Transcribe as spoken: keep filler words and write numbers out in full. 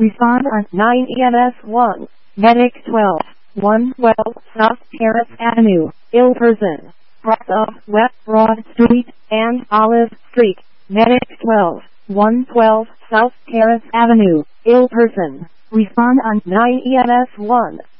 Respond on nine E M S one. Medic twelve. one twelve South Terrace Avenue, ill person. Cross of West Broad Street and Olive Street. Medic twelve. one twelve South Terrace Avenue, ill person. Respond on nine E M S one.